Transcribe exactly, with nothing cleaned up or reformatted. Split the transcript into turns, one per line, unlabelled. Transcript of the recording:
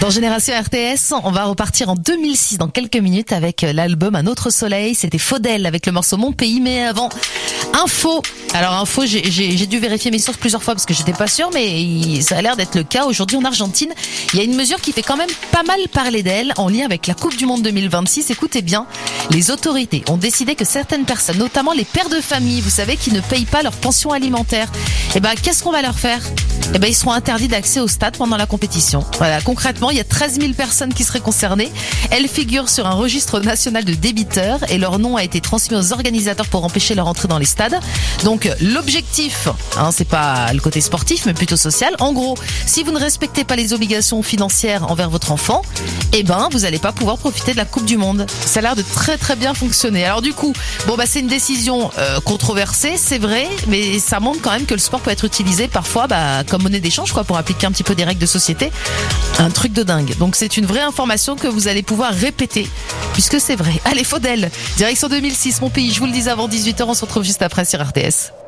Dans Génération R T S, on va repartir en deux mille six dans quelques minutes avec l'album Un autre soleil. C'était Faudel avec le morceau Mon pays. Mais avant, info. Alors info, j'ai, j'ai, j'ai dû vérifier mes sources plusieurs fois parce que j'étais pas sûre, mais il, ça a l'air d'être le cas. Aujourd'hui en Argentine, il y a une mesure qui fait quand même pas mal parler d'elle en lien avec la Coupe du Monde deux mille vingt-six. Écoutez bien, les autorités ont décidé que certaines personnes, notamment les pères de famille, vous savez, qui ne payent pas leur pension alimentaire, eh ben qu'est-ce qu'on va leur faire ? Eh ben ils seront interdits d'accès au stade pendant la compétition. Voilà, concrètement, il y a treize mille personnes qui seraient concernées. Elles figurent sur un registre national de débiteurs et leur nom a été transmis aux organisateurs pour empêcher leur entrée dans les stades. Donc l'objectif, hein, c'est pas le côté sportif, mais plutôt social. En gros, si vous ne respectez pas les obligations financières envers votre enfant, eh ben vous allez pas pouvoir profiter de la Coupe du Monde. Ça a l'air de très très bien fonctionner. Alors du coup, bon bah c'est une décision euh, controversée, c'est vrai, mais ça montre quand même que le sport peut être utilisé parfois bah, comme monnaie d'échange, quoi, pour appliquer un petit peu des règles de société. Un truc de dingue. Donc c'est une vraie information que vous allez pouvoir répéter, puisque c'est vrai. Allez, Faudel, direction deux mille six, mon pays. Je vous le disais avant dix-huit heures, on se retrouve juste après sur R T S.